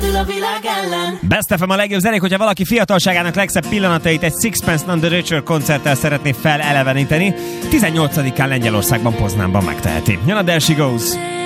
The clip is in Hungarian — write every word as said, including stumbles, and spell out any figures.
fordul a világ ellen. Best ef em a legjobb zenék, hogyha valaki fiatalságának legszebb pillanatait egy Sixpence None the Richer koncerttel szeretné feleleveníteni. tizennyolcadikán Lengyelországban, Poznánban megteheti. Jön a There She Goes.